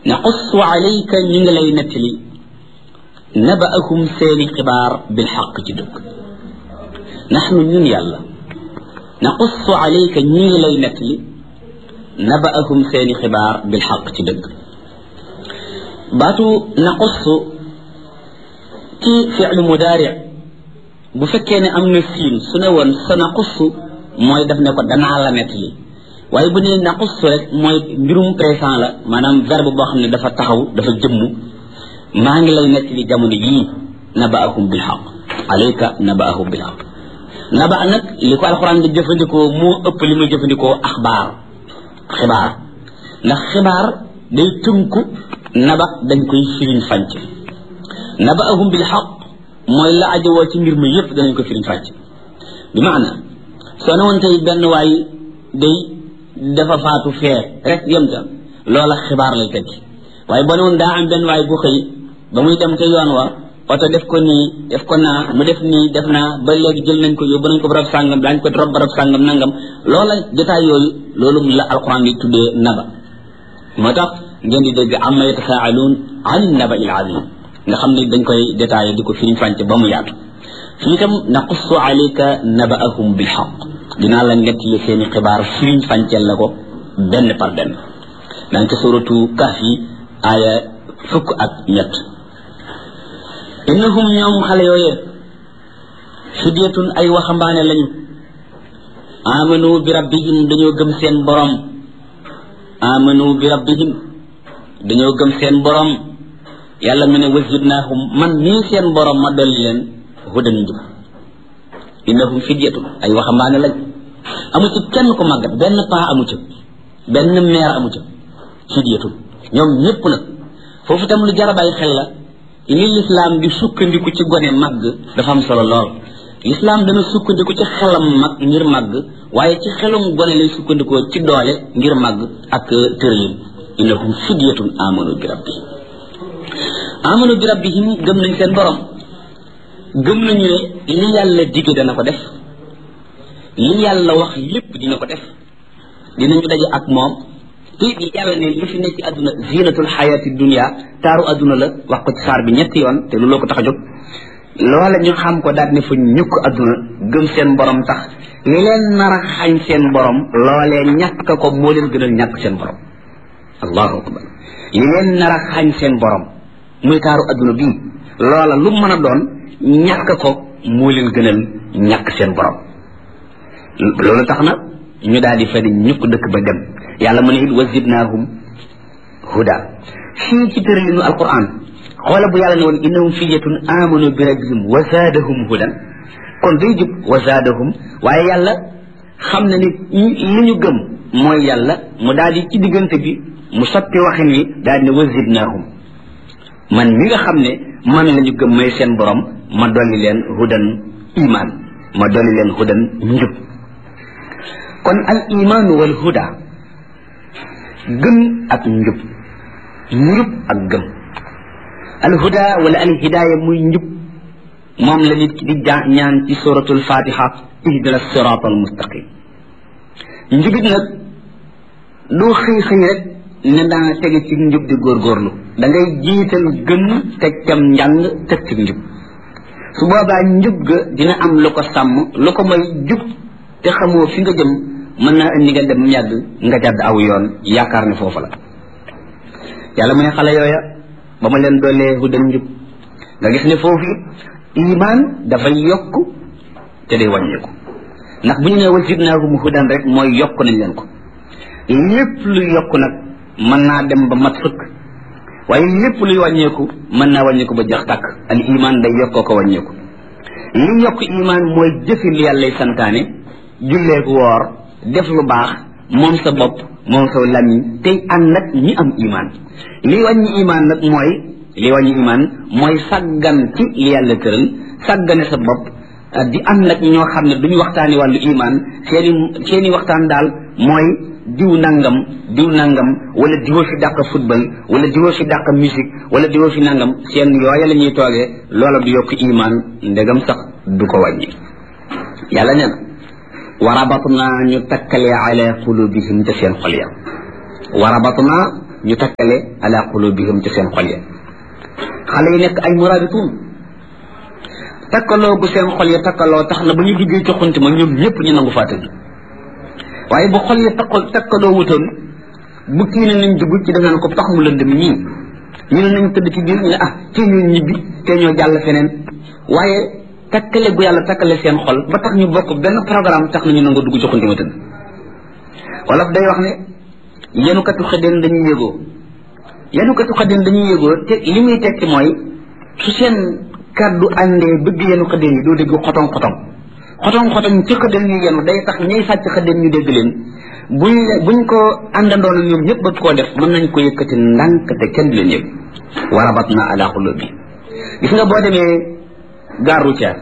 naqussu alayka ñi ngi lay nettali naba'ahum seeni xibaar bil xaq ci dëgg naxnu ñun yàlla naqussu alayka ñi ngi lay nettali naba'ahum seeni xibaar bil xaq ci dëgg baatu naqussu ci fi'lu mudaari bu fekkee ne am na siin su ne woon sa naqussu mooy daf ne ko danaa la nettali waaye bu nee naqussu rek mooy mbirum présent la maanaam verbe boo xam ne dafa taxaw dafa jëmm maa ngi lay nettali jamono yii naba'ahum bil haqq alayka naba'ahum bil haqq naba nag li ko alxuraan di jëfandikoo moo ëpp li muy jëfandikoo axbaar xibaar ndax xibaar day tënku naba dañ koy firiñ fànc naba'ahum bil haqq mooy la ajowoo ci mbir mi yëpp danañ ko firiñ fànc bi maana soo ne woon tey benn waay day dafa faatu fee rek yem ca loola xibaar lay tekki waaye boo ne woon daa am benn waay bu xëy ba muy dem ca yoon wa oto def ko nii def ko naa mu def nii def naa ba léegi jël nañ ko yóbbu nañ ko barab sàngam daañ ko rob barab sàngam nangam loola jotaay yooyu loolu la alquran di tuddee naba moo tax ngeen di dégg amma yatasaaluun ani naba il azim nga xam ne dañ koy détaillé di ko firiñ fànc ba mu yaatu fii itam naqussu alayka naba'ahum bil haqq dinaa la nettali seeni xibaar firiñ fànceel la ko benn par benn daan ko suratu Kahf yi aaya 1 innahum ñoom xale yooyee fidyatun ay waxambaane lañu amanu bi rabbihim dañoo gëm seen borom amanu bi rabbihim dañoo gëm seen borom yàlla mu ne wazidnaahum man nii seen borom ma dolli leen hudan njub innahum fidyatun ay waxambaane lañ amu ci kenn ko màggat benn paa amu ca benn meer amu ca fidyatun ñoom ñëpp nag foofu tam lu jar a bàyyi xel la li lislaam di sukkandiku ci gone màgg dafa am solo lool lislaam dana sukkandiku ci xelam mag ngir màgg waaye ci xelum gone lay sukkandikoo ci doole ngir màgg ak tërëyin innahum fidyatun amanu bi rabbihim gëm nañ seen borom gëm nañu ne li yàlla dige dana ko def li yàlla wax lépp dina ko def dinañu daje ak moom te yàlla ne li fi nekk ci àdduna zinatul xayaati dunia taaru àdduna la wax ko ci saar bi ñetti yoon te looloo ko tax a jóg loola ñu xam ko daal ne fa ñukk àdduna gëm seen borom tax li leen nar a xañ seen borom loolee ñàkk ko moo leen gënal ñàkk seen borom allahu akbar li leen nar a xañ seen borom muy taaru àdduna bii loola lu mën a doon ñàkk ko moo leen gënal ñàkk seen borom loolu tax na ñu daal di fa di ñukk dëkk ba dem yàlla mu ne it wazidnaahum huda fii ci tëralinu alquran xoola bu yàlla ne woon innahum fidyatun amanu bi rabbihim wa zaadahum hudan kon day jub wa zaadahum waaye yàlla xam na ni li ñu gëm mooy yàlla mu daal di ci diggante bi mu sotti waxin wi daal di ne wazidnaahum man mi nga xam ne man la ñu gëm may seen borom ma dolli leen hudan iman ma dolli leen hudan njub kon al imaanu wal huda gëm ak njub ak gëm al huda wala al hidaaya muy njub moom la nit ki di ñaan ci suratul fatiha ihdina siratal mustaqim njubit nag doo xëy rek ne daa tege ci njub di góorgóorlu da ngay jiital gëm teg cam njàng teg ci njub su boobaa njub ga dina am lu ko sàmm lu ko may jub te xamoo fi nga jëm mën naa indi nga dem yàgg nga jàdd aw yoon yaakaar ne foofu la yàlla mu ne xale yooya ba ma leen doolee hudan njub nga gis ne foofu iman dafay yokk te day wàññeeku ndax bu ñu nee wazidnaahum hudan rek mooy yokk nañ leen ko lépp luy yokk nag mën naa dem ba mat fëkk waaye lépp luy wàññeeku mën naa wàññeeku ba jeex tàkk al iman day yokkoo ko wàññeeku li yokk iman mooy jëfi li yàllay santaane julleeku woor def lu baax moom sa bopp moom sa lamiñ tey ànd nag ñi am iman li wàññi iman nag mooy sàggan ci li yàlla tëral sàggane sa bopp di ànd nag ñoo xam ne duñu waxtaani wàllu iman seeni waxtaan daal mooy diw nangam wala diwoo fi dàq football wala diwoo fi dàq musique wala diwoo fi nangam seen yooya la ñuy toogee loola du yokk iman ndegam sax du ko wàññi yàlla nee na wa rabatna ñu takkale ala qulubihim te seen xol ya wa rabatna ñu takkale ala qulubihim ci seen xol ya xale yi nekk ay murabituun takkaloo bu seen xol ya takkaloo tax na bu ñu duggee ci xunti ma ñoom ñëpp ñu nangu faa tëdd waaye bu xol ya takkaloo wutoon bu kii ne nañ dugg ci danaan ko tax mu lëndëm ñii ñu ne nañ tëdd ci biir ñu ne te ñoo ñibbi te ñoo jàll feneen waaye takkale gu yàlla takkale seen xol ba tax ñu bokk benn programme tax na ñu nangoo dugg ci xunti ma tëdd wolof day wax ne yenukatu xëddeen dañuy yëgoo yenukatu xëddeen dañuy yëgoo te li muy tekki mooy su seen kàddu àndee bëgg yenu xëddeen yi doo dégg xotong ci xëddeen ñu yenu day tax ñay sàcc xëddeen ñu dégg leen buñ ko àndandoon ñoom ñëpp bëgg koo def mën nañ ko yëkkati ndànk te kenn du leen yëg warabatna ala qulubi gis nga boo demee gare routière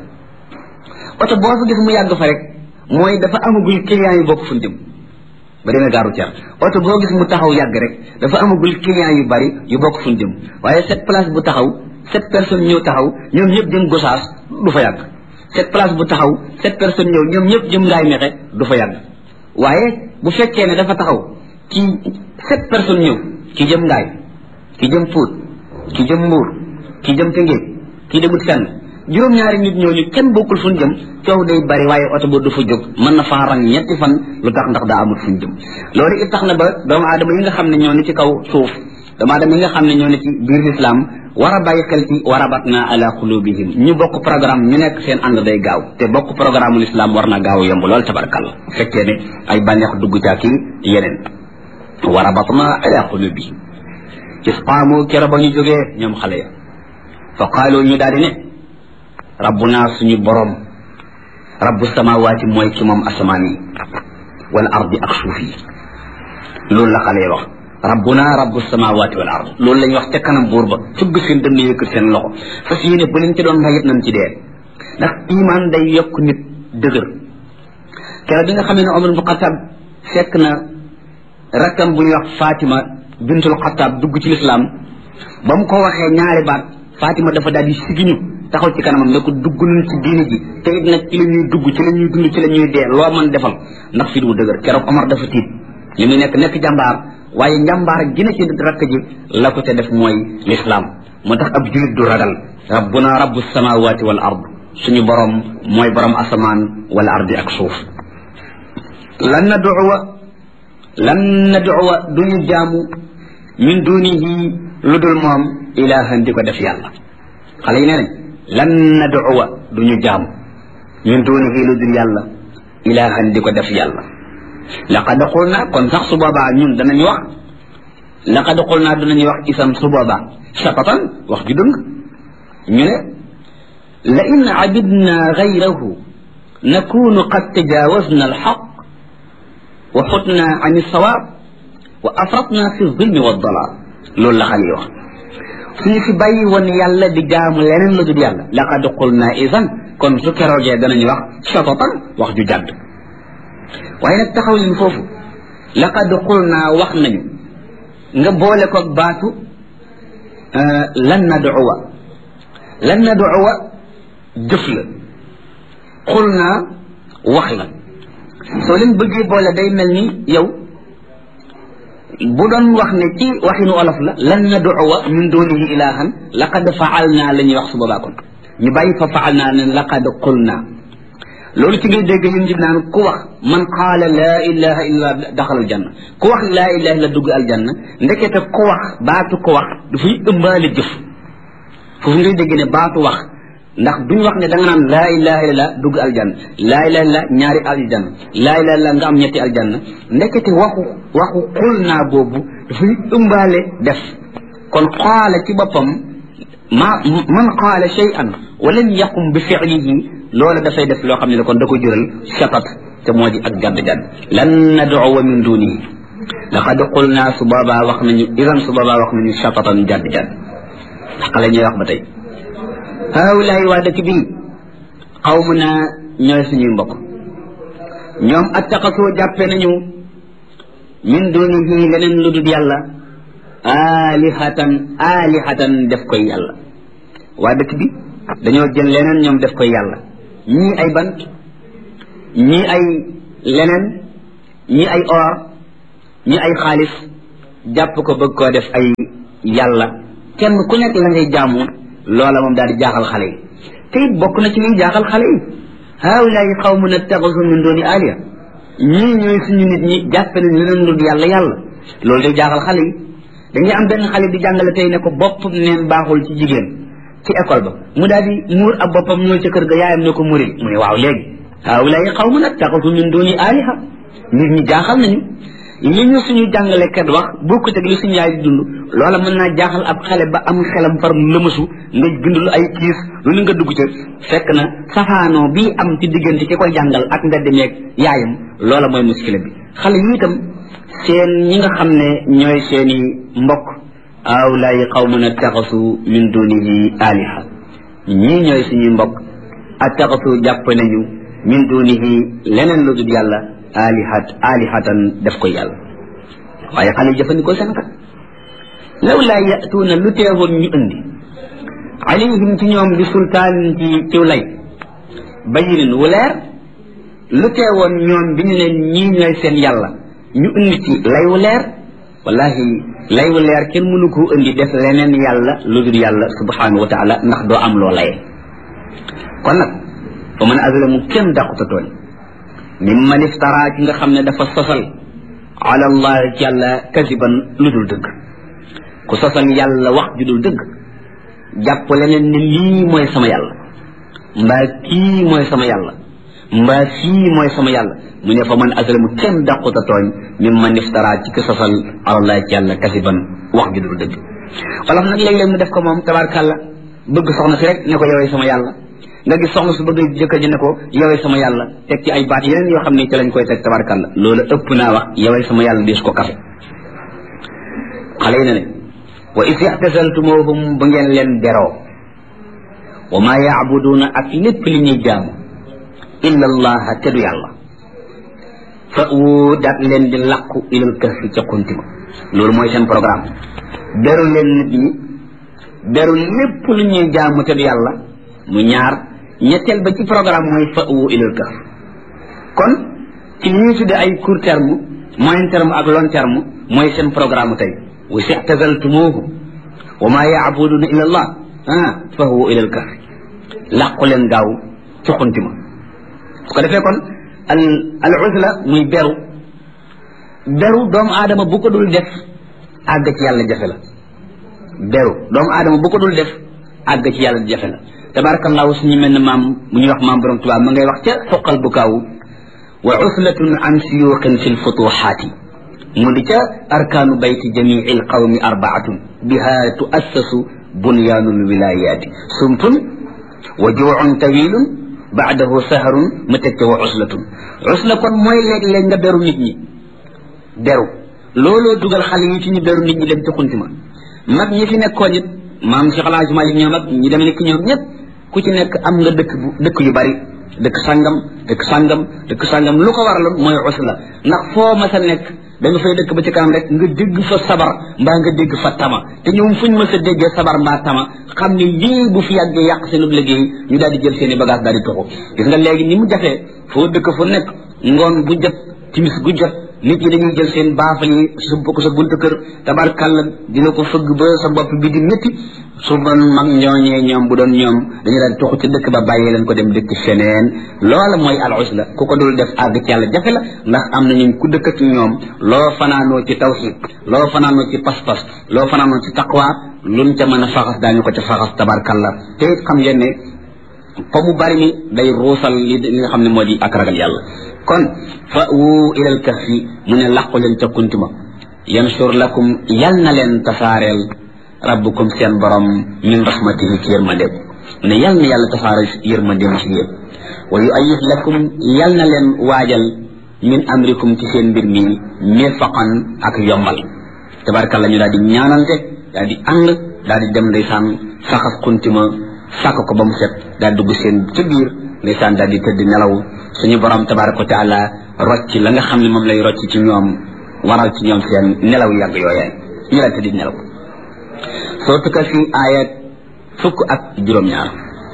oto boo fa gis mu yàgg fa rek mooy dafa amagul client yu bokk fuñ jëm ba demee gare routière oto boo gis mu taxaw yàgg rek dafa amagul client yu bari yu bokk fuñ jëm waaye cette place bu taxaw 7 personnes ñëw taxaw ñoom ñëpp jëm Gossas du fa yàgg cette place bu taxaw 7 personnes ñëw ñoom ñëpp jëm Ngaay Mexe du fa yàgg waaye bu fekkee ne dafa taxaw ci 7 personnes ñëw ki jëm Ngaay ki jëm Pout ki jëm Mbuur ki jëm Tëngéej ki demut fenn juróom-ñaari nit ñooñu kenn bokkul fu ñu jëm coow day bari waaye oto ba du fa jóg mën na faa rang ñetti fan lu tax ndax daa amul fu ñu jëm loolu it tax na ba doomu aadama yi nga xam ne ñoo ne ci kaw suuf doomu aadama yi nga xam ne ñoo ne ci biir lislaam war a bàyyi xel ci warabatna ala qulubihim ñu bokk programme ñu nekk seen ànd day gaaw te bokk programme l'islam war na gaaw yomb lool tabarkalla fekkee ne ay bànneex dugg ca ki yeneen warabatna ala qulubihim isqaamu kero ba ñu jógee ñoom xale ya fa qaalu ñu daal di ne rabbuna suñu borom rabbu samawaati mooy ki moom asamaan yi wal ardi ak suuf yi loolu la xale yi wax rabbuna rabbu samawaati wal ard loolu lañ wax ca kanam buur ba fugg seen dënn yëkkat seen loxo fas yéene bu leen ci doon rayit nañ ci dee ndax iman day yokk nit dëgër keroog bi nga xam ne Omar bu Xattaab fekk na rakkam bu ñuy wax Fatima bintul Xattaab dugg ci lislaam ba mu ko waxee ñaari baat Fatima dafa daal di sigiñu taxaw ci kanamam ne ko dugg nañ ci diine ji te it nag ci la ñuy dugg ci la ñuy dund ci la ñuy dee loo mën defal ndax fi du dëgër keroog Omar dafa tiit li muy nekk jàmbaar waaye njàmbaar gi na ci rakk ji la ko ca def mooy l'islam moo tax ab julit du ragal rabbuna rabbu samawati wal ard suñu borom mooy borom asamaan wal ardi ak suuf lan nad'uwa duñu jaamu min dunihi lu dul moom ilahan di ko def yàlla xale yi nee nañ lan nad'uwa duñu jaamu min dunihi lu dul yàlla ilahan di ko def yàlla laqad qulna kon sax su boobaa ñun danañu wax laqad qulna danañu wax isam su boobaa shatatan wax ju dëng ñu ne la in abidna gayrahu nakunu qad tajawazna alxaq wa xutna an alsawaab wa afratna fi zulmi wa dalal loolu la xale yi wax suñu fi bàyyi woon yàlla di jaamu leneen la dul yàlla laqad qulna isan kon su keroogee danañu wax shatatan wax ju jàdd waaye nag taxaw leen foofu laqad qulna wax nañu nga boole ko baatu lan nad'uwa jëf la qulna wax la soo leen bëggee boole day mel ni yow bu doon wax ne ci waxinu olof la lan nad'uwa min dunihi ilahan laqad fa'alna la ñuy wax su boobaa kon ñu bàyyi fa fa'alna ne laqad qulna loolu ci ngay dégg ñun jib naan ku wax man qaala laa ilaha illa daxal aljanna ku wax laa ilaha illa dugg aljanna ndekete ku wax baatu ko wax dafay ëmbaale jëf foofu ngay dégg ne baatu wax ndax duñ wax ne da nga naan laa ilaha illa dugg aljanna laa ilaha illa ñaari aljanna laa ilaha illa nga am ñetti aljanna ndekete waxu xul naa boobu dafay ëmbaale def kon qaala ci boppam man qaala shay'an wa lam yaqum bi fi'lihi loola dafay def loo xam ne kon da ko jural shatat te moo di ak jadd-jadd lan nad'uwa min dunihi laqad qulna su boobaa wax nañu idan su boobaa wax nañu shatatan jadd-jadd xale ñuy wax ba tey haawulaay waa dëkk bii qawmuna ñooy suñuy mbokk ñoom attaqasoo jàppe nañu min dunihi leneen lu dul yàlla alihatan def koy yàlla waa dëkk bi dañoo jël leneen ñoom def koy yàlla ñii ay bant ñii ay leneen ñii ay or ñii ay xaalis jàpp ko bëgg koo def ay yàlla kenn ku nekk la ngay jaamu loola moom daal di jaaxal xale yi te it bokk na ci liy jaaxal xale yi haawulaay qawmun ittaxasu min duni aliya ñii ñooy suñu nit ñi jàppe nañ leneen lu yàlla yàlla loolu day jaaxal xale yi dañuy am benn xale di jàngale tey ne ko bopp neen baaxul ci jigéen ci école ba mu daal di muur ab boppam ñëw ca kër ga yaayam ne ko muril mu ne waaw léegi haawulaay qawmun ittaxasu min duni aliha nit ñi jaaxal nañu li ñu suñu jàngalekat wax bokkut ak li suñu yaay di dund loola mën naa jaaxal ab xale ba am xelam far lëmasu nga bind lu ay kiis lu ni nga dugg ca fekk na safaanoo bii am ci diggante ki koy jàngal ak mbedd meeg yaayam loola mooy muskila bi xale yi itam seen ñi nga xam ne ñooy seeni mbokk awlaay qawmun attaxasu min dunihi aliha ñii ñooy suñuy mbokk attaxasu jàpp nañu min dunihi leneen lu dul yàlla alihatan def ko yàlla waaye xale yi jëfandikoo seen kat law laa yatuuna lu teewoon ñu indi alayhim ci ñoom bi sultaan ci lay bayinin wu leer lu teewoon ñoom bi ñu ne ñii ñooy seen yàlla ñu indi ci lay wu leer wallahi lay wu leer kenn mënu ko indi def leneen yàlla lu dul yàlla subhanahu wa taala ndax doo am loo laye kon nag fa man azlamu kenn dàquta tooñ mimman iftara ci nga xam ne dafa sosal ala allah ci yàlla kasiban lu dul dëgg ku sosal yàlla wax ju dul dëgg jàpp leneen ne lii mooy sama yàlla mbaa kii mooy sama yàlla mbaa fii mooy sama yàlla mu ne fa man azlamu kenn dàquta tooñ mimman iftara ci ku sosal ala allah ci yàlla kasiban wax ju dul dëgg wala nag léeg-léeg mu def ko moom tabarkàlla bëgg soxna si rek ne ko yowee sama yàlla nga gis soxna su bëgg jëkkër ji ne ko yowee sama yàlla teg ci ay baat yeneen yoo xam ne ci lañ koy teg tabarkàlla loolu ëpp naa wax yowee sama yàlla diis ko kafe xale yi ne ne wa is i'tazaltumuhum ba ngeen leen beroo wa maa ya'buduuna ak lépp li ñuy jaamu illa allaha te du yàlla fa wu daat leen di làqu ilal kahfi ca kuntima loolu mooy seen programme beru leen nit ñi beru lépp lu ñuy jaamu te du yàlla mu ñaar ñetteel ba ci programme mooy fa wu ilal kahf kon ci li ñuy tudde ay court terme moyen terme ak long terme mooy seen programme tey wa i'tazaltumuhu wa ma ya'buduna illa allah fa huwa ilal kahf làqu leen gaaw ci xuntima su ko defee kon al uzla muy beru doomu aadama bu ko dul def àgg ci yàlla jafe la beru doomu aadama bu ko dul def àgg ci yàlla jafe la tabarakallahu suñu mel ne maam mu ñuy wax maam borom tubaab ma ngay wax ca xoqal bu kaaw wa uslatun an siyuqin fi lfutuxaati mu di ca arkaanu bayti jamii lqawmi arbaatun biha tuassasu bunyaanu lwilayaati sumtun wa juucun tawilun baadahu saharun ma teg ca wa uslatun usla kon mooy léeg-léeg nga beru nit ñi beru looloo dugal xale yi ci ñu beru nit ñi dem ci xunti ma mag ñi fi nekkoon it maam Cheikh Alhaji Malick ñoom ak ñi dem nekk ñoom ñëpp ku ci nekk am nga dëkk yu bari dëkk sangam lu ko waraloon mooy usla ndax foo mas a nekk da nga fay dëkk ba ci kanam rek nga dégg fa sabar mbaa nga dégg fa tama te ñoom fuñ mas a déggee sabar mbaa tama xam ne lii bu fi yàggee yàq seen liggéey ñu daal di jël seen i bagage daal di toxu gis nga léegi ni mu jafee foo dëkk fu nekk ngoon bu jot timis gu jot nit ñi dañuy jël seen baafal yi su bokk sa buntu kër tabarkàlla dina ko fëgg ba sa bopp bi di métti su doon mag ñooñee ñoom bu doon ñoom dañu daan toxu ci dëkk ba bàyyi leen ko dem dëkk feneen loola mooy al usla ku ko dul def àgg ci yàlla jafe la ndax am na ñu ku dëkk ak ñoom loo fanaanoo ci tawhid loo fanaanoo ci pas-pas loo fanaanoo ci taqwa luñ ca mën a faxas daañu ko ca faxas tabarkàlla te it xam ngeen ne fa mu bari mi day ruusal li nga xam ne moo di ak ragal yàlla kon fa wu ilal kahfi mu ne làqu leen ca kuntima yanshur lakum yal na leen tasaareel rabbukum seen borom min rahmatihi ci yërmandeem mu ne yal na yàlla tasaare yërmandeem ci yéen wa yu'ayyid lakum yal na leen waajal min amrikum ci seen mbir mi mirfaqan ak yombal tabarkalla ñu daal di ñaanante daal di ànd daal di dem ndeysaan saxas kuntima sàkk ko ba mu set daal dugg seen ca biir ndeysaan daal di tëdd nelaw suñu borom tabaraka wa taala rocc la nga xam ne moom lay rocc ci ñoom waral ci ñoom seen nelaw yàgg yooyee ñu la tëdd nelaw surtout que fi ayat fukk ak juróom-ñaar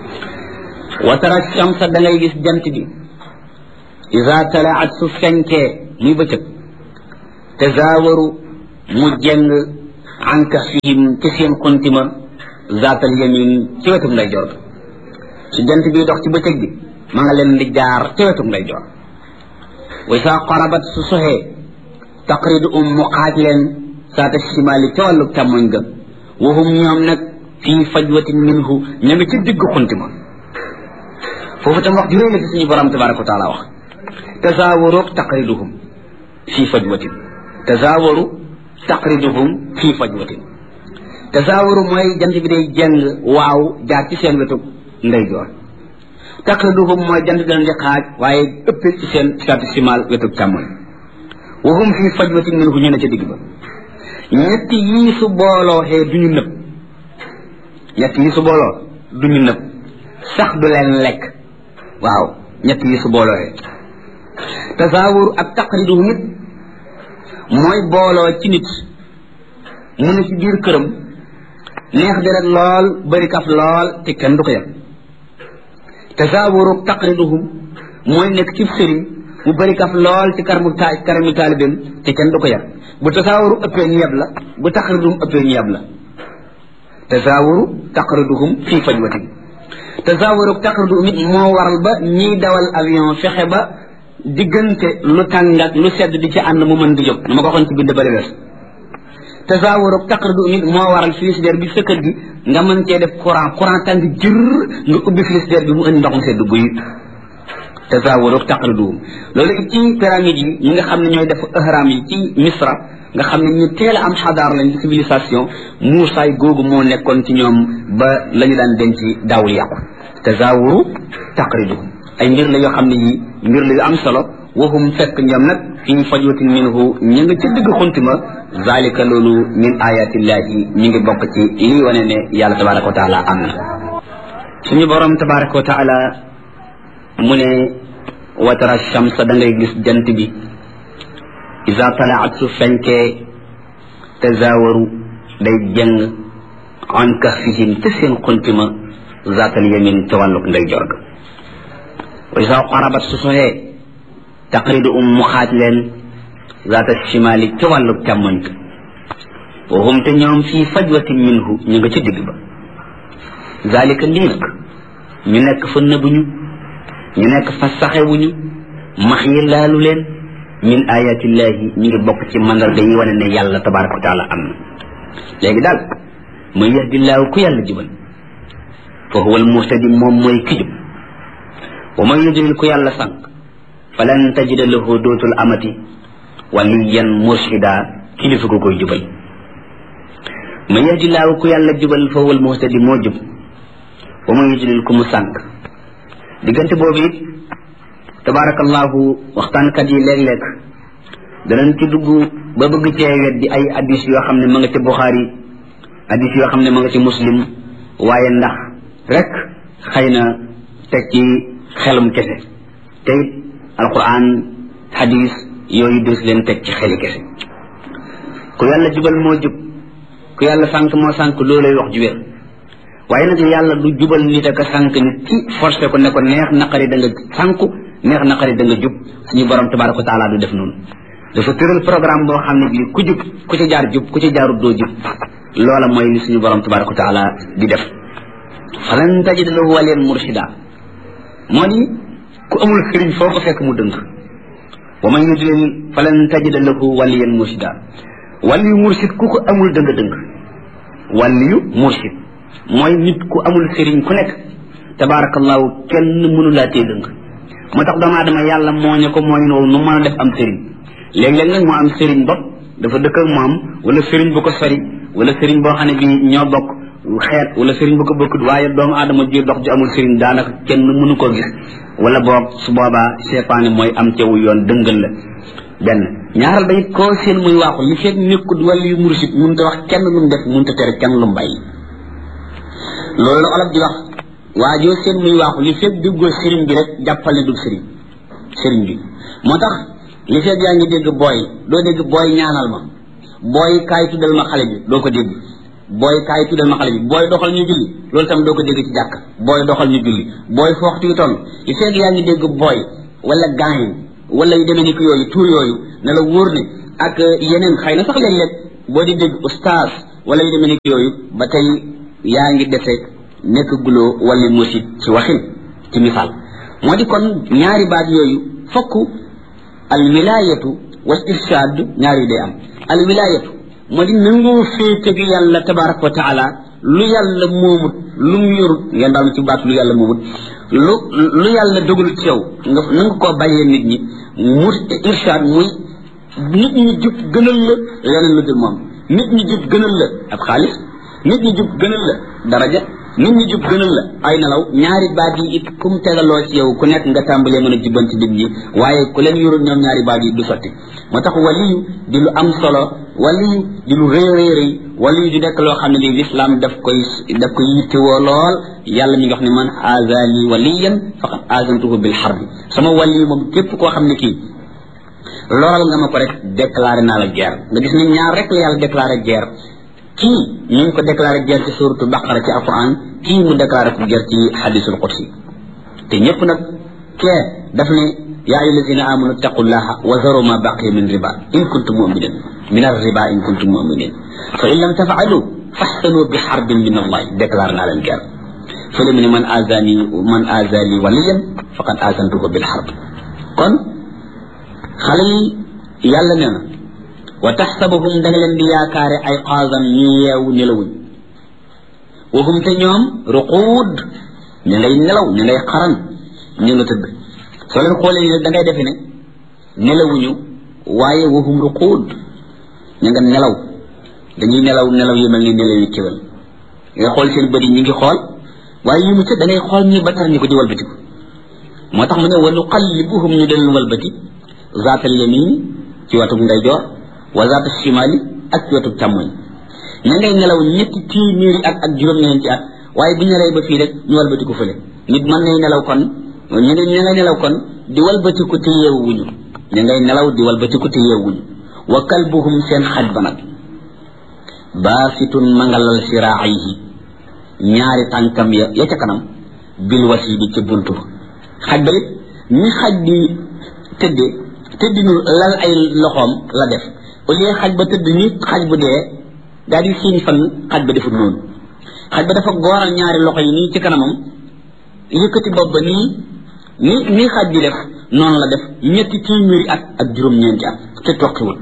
wa tara shamsa da ngay gis jant bi iza talaat su fenkee muy bëccëg tazaawaru mu jeng an kahfihim ci seen xuntima zaatal yamin ci wetum ndeyjoor su jant bi dox ci bëccëg bi ma nga leen di jaar ci wetum ndeyjoor wa isa qarabat su soxee taqridu mu xaaj leen saata shimaali ca wàllu càmmoñ ga wahum ñoom nag fii fajwatin minhu ña ngi ci digg xuntima foofu tam wax ju réy la ci suñu borom tabaraka wa taala wax tazaawaru taqriduhum fii fajwatin tazaawaru taqriduhum fii fajwatin tazaawaru mooy jant bi day jeng waaw jaar ci seen wetu ndeyjoor taqriduhum mooy jant bi leen di xaaj waaye ëpp ci seen saatu simaal wetu càmmoñ wahum fii fajwatin minhu ñu ne ca digg ba ñetti yii su booloo xee duñu nëb ñett yi su booloo duñu nëb sax du leen lekk waaw ñett yi su booloo xee tasaawur ak taqriduhum nit mooy booloo ci nit mu ne ci biir këram neex deret lool bari kaf lool te kenn du ko yem tasaawuru taqriduhum mooy nekk ci sëriñ mu bari kaf lool ci karamu taalibeem te kenn du ko yem bu tasaawuru ëppee ñu yeb la bu taqriduhum ëppee ñu yeb la tasaawuru taqriduhum fii fajwatin tasaawuru taqriduhum it moo waral ba ñiy dawal avion fexe ba diggante lu tàng ak lu sedd di ci ànd mu mën di jóg na ma ko waxoon ci bind bari wees tasaawuru taqriduhum it moo waral frigidaire bi sa kër gi nga mën cee def courant tàng jër nga ubbi frigidaire bi mu indi ndoxum sedd buy tasaawuru taqriduhum loolu it ci pyramide yi ñi nga xam ne ñooy def ihram yi ci misra nga xam ne ñu teel a am xadaar lañ civilisation muusaay googu moo nekkoon ci ñoom ba la ñu daan denc daawul yàqu tasaawuru taqriduhum ay mbir la yoo xam ne yi mbir la yu am solo waxum fekk ñoom nag fii fajwatin minhu ñu ngi ci digg xuntima zalika loolu min ayatillahi ñu ngi bokk ci lii wane ne yàlla tabaraka wa taala am na suñu borom tabaraka wa taala mu ne watara shamsa da ngay gis jant bi iza talaat su fenkee tazawaru day jëng an kahfihim te seen xuntima zaatal yamin ca wàlluk nday jorga wa iza qarabat su soxee taqridu mu xaaj leen zaata shimali ca wàlluk càmmoñ ka wa hum te ñoom fii fajwatin minhu ñu nga ca digg ba zalika lii nag ñu nekk fa nëbuñu ñu nekk fa saxewuñu max yi laalu leen min ayatillahi ñu ngi bokk ci mandarga yi wane ne yàlla tabaraka wa taala am na léegi daal man yahdillaahu ku yàlla jubal fa huwa almuhtadi moom mooy ki jub wa man yudlil ku yàlla sànq falan tajida lahu dootul amati waliyan murshida kilifa ko koy jubal man yahdillaahu ku yàlla jubal fa huwa almuhtadi moo jub wa man yudlil ku mu sànq diggante boobu it tabarakallahu waxtaankat yi léeg-léeg danañ ci dugg ba bëgg cee weddi ay hadis yoo xam ne ma nga ca Buxaari hadis yoo xam ne ma nga ci Muslim waaye ndax rek xëy na teg ci xelum kese te it alquran hadis yooyu des leen teg ci xeli kese ku yàlla jubal moo jub ku yàlla sànq moo sànq loolay wax ju wér waaye nag yàlla du jubal nit ak sànq nit ci forcé ko ne ko neex naqari da nga sànku neex naqari da nga jub suñu borom tabaraka wa taala du def noonu dafa tëral programme boo xam ne bii ku jub ku ci jaar jub ku ci jaarut doo jub loola mooy li suñu borom tabaraka wa taala di def falan tajid lahu waliyan murshida moo di ku amul sëriñ foo ko fekk mu dëng wa man yudlil falan tajid lahu waliyan murshida waliyu murshid ku ko amul dëng waliyu murshid mooy nit ku amul sëriñ ku nekk tabarakallahu kenn mënu laa tee dëng moo tax doomu aadama yàlla mooñe ko mooy noonu nu mën a def am sëriñ léeg-léeg nag moo am sëriñ bopp dafa dëkk ak moom wala sëriñ bu ko sori wala sëriñ boo xam ne bi ñoo bokk xeet wala sëriñ bu ko bokkut waaye doomu aadama ji dox ju amul sëriñ daanaka kenn mënu koo gis wala boog su boobaa seytaane mooy am cewu yoon dëngal la benn ñaaral ba it koo seen muy waaxu li fekk nekkut wala yu mursid mënu ta wax kenn lu mu def mënu ta tere kenn lu mu bàyyi loolu la olof di wax waajoo seen muy waaxu li fekk duggoo sëriñ bi rek jàppal ne dug sëriñ bi moo tax li fekk yaa ngi dégg booy doo dégg booy ñaanal ma booy kaay tuddal ma xale bi doo ko dégg booy kaay tuddal ma xale bi booy doxal ñu julli loolu tam doo ko dégg ci jàkk booy doxal ñu julli booy fooxtu yu toll li fekk yaa ngi dégg booy wala gaañ wala yu demee ni ko yooyu tuur yooyu ne la wóor ne ak yeneen xëy na sax léeg-léeg boo di dégg ustaas wala yu demee nekk yooyu ba tey yaa ngi dese nekk guloo wala musit ci waxin ci misaal moo di kon ñaari baat yooyu fokk al wilayatu wal irshad ñaari day am al wilayatu moo di nangoo féete gi yàlla tabaraka wa taala lu yàlla moomut lu mu yorut ngeen daal ci baat lu yàlla moomut lu yàlla dogalut ci yow nga nanga koo bàyyee nit ñi mu irshad muy nit ñi jub gënal la leneen lu dul moom nit ñi jub gënal la ab xaalis nit ñi jub gënal la daraja nit ñi jub gënal la ay nelaw ñaari baat yi it kum tegaloo ci yow ku nekk nga tàmbalee mën a jubbanti nit ñi waaye ku leen yorul ñoom ñaari baat yi du sotti moo tax waliyu di lu am solo waliyu di lu rëy waliyu di nekk loo xam ne li lislaam daf koy yittewoo lool yàlla mi ngi wax ne man azali waliyan faqad azantuhu bil harbi sama waliyu moom képp koo xam ne kii loral nga ma ko rek déclaré naa la guerre nga gis ne ñaar rek la yàlla déclaré guerre kii ñu ngi ko déclaré guerre ci suratu baqara ci alquran kii mu déclaré ko guerre ci hadisul qudsi te ñëpp nag kee daf ne yaa ayyuha allazina amanu taqullaha wa zaru ma baqiya min riba in kuntum muminin min ar-riba in kuntum muminin fa in lam taf'alu fahsanu bi harbin min allah déclaré naa leen guerre fële mu ne man azali waliyan faqad azantuhu bil harb kon xale yi yàlla nee na wa taxsabuhum da nga leen di yaakaare ay qaazan ñu yeewu nelawuñ wahum te ñoom ruquud ñu ngay nelaw ñu ngay xaran ñu nga tëdd soo leen xoolee ne da ngay defe ne nelawuñu waaye wahum ruquud ñu nga nelaw dañuy nelaw yu mel ni nelaw yu kéwél nga xool seen bët yi ñu ngi xool waaye yu mu ca da ngay xool ñi batar ñi ko di walbatiku moo tax mu ne wa nuqallibuhum ñu del walbati zaatal yamin ci watub ndeyjoor wa zaatal shimali ak ci watub càmmoñ ña ngay nelaw ñetti téeméeri at ak juróom-ñeenti at waaye bu ñu nelawee ba fii rek ñu walbatiku fële nit mën nay nelaw kon ña ngay nelaw kon di walbatiku te yeewuñu ña ngay nelaw di walbatiku te yeewuñu wa kalbuhum seen xaj ba nag baasitun mangalal siraayihi ñaari tànkam ya ca kanam bil wasiidi ca buntu ba xaj ba it ñi xaj di tëddinu lal ay loxoom la def au lieu xaj ba tëdd ni xaj bu dee daal di siin fan xaj ba defut noonu xaj ba dafa gooral ñaari loxo yi nii ci kanamam yëkkati bopp ba nii xaj bi def noonu la def ñetti téeméeri at ak juróom-ñeenti at te toqiwul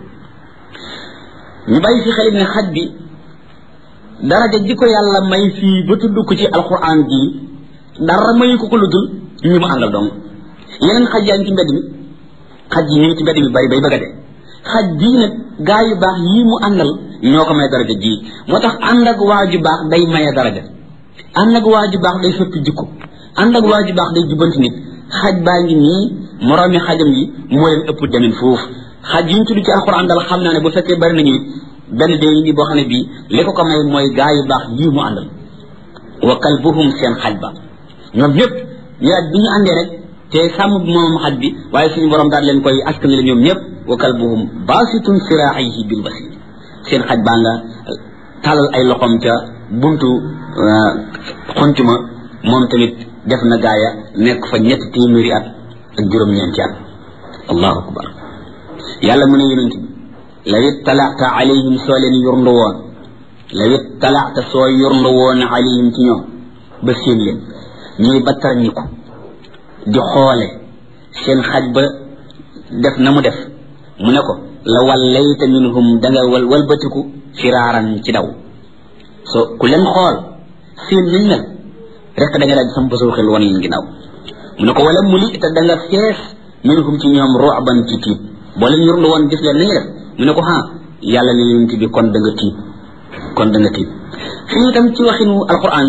ñu bàyyi fi xel ne xaj bi daraja ji ko yàlla may fii ba tudd ko ci alquran ji dara mayu ko lu dul ñu mu àndal dong yeneen xaj yaa ngi ci mbedd mi xaj yi ñu ngi ci mbedd mi bari bay bëgg a dee xaj bii nag gaa yu baax yii mu àndal ñoo ko may daraja ji moo tax ànd ak waa ju baax day maye daraja ànd ak waa ju baax day soppi jikko ànd ak waa ju baax day jubbanti nit xaj baa ngi nii moroomi xajam yi moo leen ëpp demin foofu xaj yi ñu tudd ci alxuraan dal xam naa ne bu fekkee bari nañu benn dee yi nii boo xam ne bii li ko may mooy gaa yu baax yii mu àndal wa kalbuhum seen xaj ba ñoom ñëpp ñu bi ñu àndee rek te sàmm bi moom xaj bi waaye suñu borom daal leen koy askan leen ñoom ñëpp wa kalbuhum baasitun siraayihi bil wasiid seen xaj baa nga tàllal ay loxoom ca buntu xuntuma moom tamit def na gaaya nekk fa ñetti téeméeri at ak juróom-ñeenti at allahu akbar yàlla mu ne yonent bi law ittalaata alayhim soo leen yurndu woon law ittalaata soo yurndu woon alayhim ci ñoom ba seen leen ñuy battar ñi ko di xoole seen xaj ba def na mu def mu ne ko la wallayta minhum danga walbatiku firaaran ci daw so ku leen xool seen nañ mel rek da nga daal di sam basoo xel wan leen ginnaaw mu ne ko wala muli te da nga fees minhum ci ñoom ru'ban ci tiit boo leen yurndu woon gis leen nañu def mu ne ko yàlla ne yonent bi kon da nga tiit fii itam ci waxinu alquran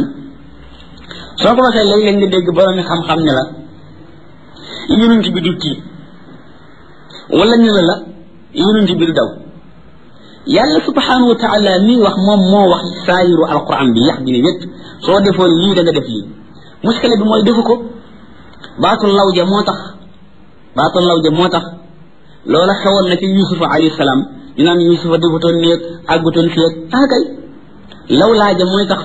soo ko waxee léeg-léeg nga dégg borom xam-xam ne la yonent bi du tiit wala ñu la yonent bi du daw yàlla subhanahu wa taala mii wax moom moo wax saayiru alquran bi yax bi ne wét soo defoon lii da nga def lii muskile bi mooy defu ko baatul lawja moo tax loola xewoon na ci yusufa alayhi salaam ñu naan yusufa defutoon néeg àggutoon féeg kay law laaja mooy tax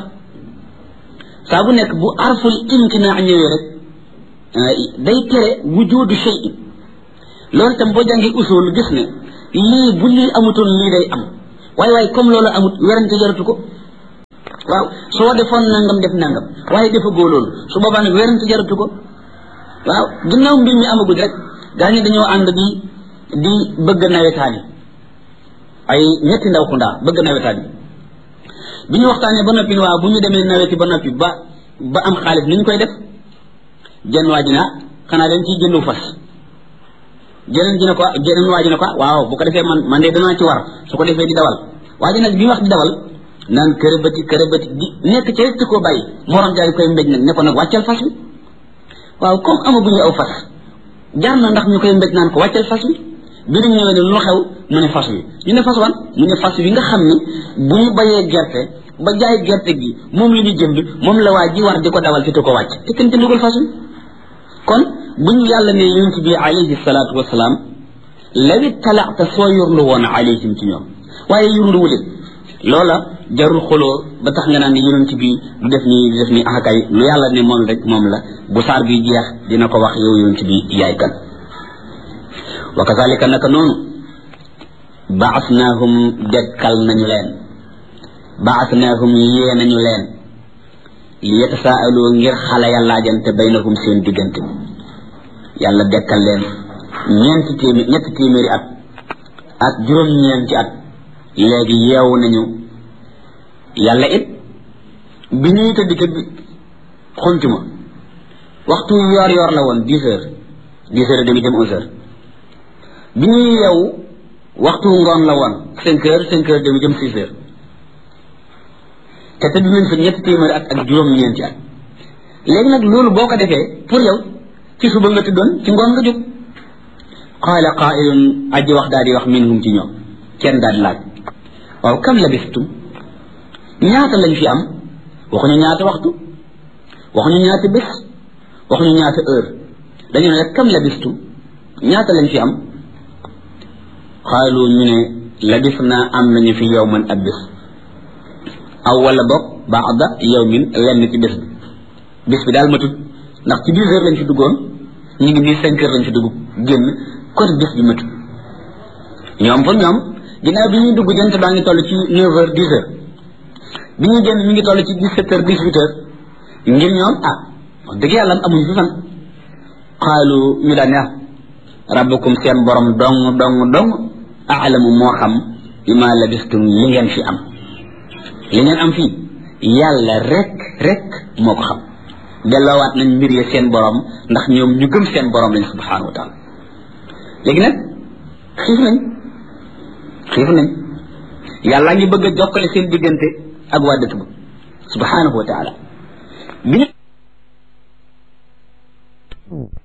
saa bu nekk bu arful imtinaa ñëwee rek day tere wujudu shay'in loolu itam boo jàngee usul gis ne lii bu lii amutoon lii day am waaye comme loolu amut werante jaratu ko waaw soo defoon nangam def nangam waaye defagoo loolu su boobaa nag werante jaratu ko waaw ginnaaw mbir mi amagul rek gaa ñi dañoo ànd di bëgg nawetaani ay ñetti ndaw ku ndaa bëgg nawetaani bi ñu waxtaanee ba noppi waaw bu ñu demee naweti ba noppi ba am xaalis ni ñu koy def jenn waa ji na xanaa dañ ciy jëndu fas jeneen waa ji ne ko waaw bu ko defee man de danaa ci war su ko defee di dawal waa ji nag bi wax di dawal naan kërëbati di nekk ca rek koo bàyyi morom jaay koy mbéj nag ne ko nag wàccal fas wi waaw comme amaguñu aw fas jar na ndax ñu koy mbéj naan ko wàccal fas wi bi ñu ñëwee ne lu xew mu ne fas wi ñu ne fas wan mu ne fas wi nga xam ni bu ñu bayee gerte ba jaay gerte gi moom la ñu jënd moom la waa ji war di ko dawal te ko wàcc te kenn jëndugul fas wi kon buñu yàlla ne yonent bi alayhi salaatu wasalaam lawi talaata soo yurlu woon alayhim ci ñoom waaye yurluwu leen loola jarul xoloo ba tax nga naan ne yonent bi du def nii akay lu yàlla ne moom rek moom la bu saar bi jeex dina ko wax yow yonent bi yaay kan wa kazalika naka noonu baasnaahum dekkal nañu leen baasnaahum yee nañu leen li yatasaaloo ngir xale ya laajante baynahum seen diggante yàlla dekkal leen ñetti téeméeri at ak juróom-ñeenti at léegi yeewu nañu yàlla it bi ñuy tëdd xuntuma waxtu yor la woon 10 heures et demi dem 11 heures bi ñuy yeewu waxtu ngoon la woon 5 heures et demi dem 6 heures te tëdd nañ fa ñetti téeméeri at ak juróom-ñeenti at léegi nag loolu boo ko defee pour yow ci suba nga tëddoon ci ngoon nga jóg qaala qaa'ilun aji wax daal di wax minhum ci ñoom kenn daal di laaj waaw kam labistum ñaata lañ fi am waxuñu ñaata waxtu waxuñu ñaata bés waxuñu ñaata heure dañu ne rek kam labistum ñaata lañ fi am qaalu ñu ne labis naa am nañu fi yawman ab bés aw wala bokk baada yawmin lenn ci bés bi daal matut ndax ci 10 heures lañ fi duggoon ñu ngi nii 5 heures lañ fi dugg génn kon bés bi matut ñoom pour ñoom ginnaaw bi ñuy dugg jant baa ngi toll ci 9 heures 10 heures bi ñuy génn mi ngi toll ci 17 heures 18 heures ngir ñoom wax dëgg yàlla amuñ fi fan xaalu ñu daan ne rabbukum seen borom dong aalamu moo xam bi ma labistum li ngeen fi am li ngeen am fii yàlla rek moo ko xam delloowaat nañ mbir ya seen borom ndax ñoom ñu gëm seen borom lañ subhanahu wa taala léegi nag xiif nañ yàlla ngi bëgg a jokkale seen diggante ak waa dëkk ba subhanahu wa taala bi